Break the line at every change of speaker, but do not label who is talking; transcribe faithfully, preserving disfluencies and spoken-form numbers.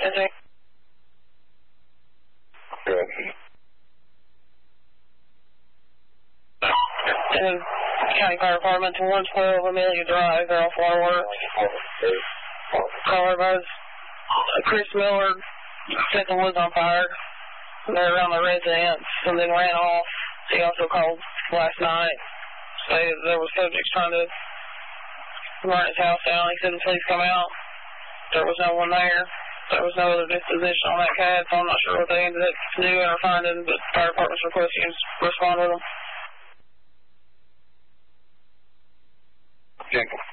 Is he?
Good.
And County Fire Department to one twelve Amelia Drive, they're off Waterworks. Caller was Chris Miller set the woods on fire. They're around the residence and then ran off. He also called last night. Say there was subjects trying to burn his house down. He said the police come out. There was no one there. There was no other disposition on that cat, so I'm not sure what they ended up doing or finding, but the fire department's requesting us to respond with them.
Jenkins.